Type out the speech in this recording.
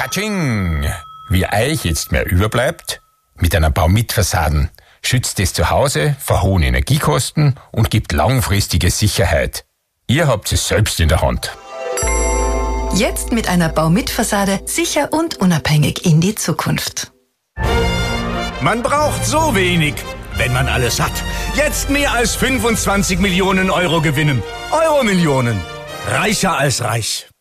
Katsching! Wie euch jetzt mehr überbleibt? Mit einer Baumitfassaden schützt es zu Hause vor hohen Energiekosten und gibt langfristige Sicherheit. Ihr habt es selbst in der Hand. Jetzt mit einer Baumitfassade sicher und unabhängig in die Zukunft. Man braucht so wenig, wenn man alles hat. Jetzt mehr als 25 Millionen Euro gewinnen. Euro-Millionen. Reicher als reich.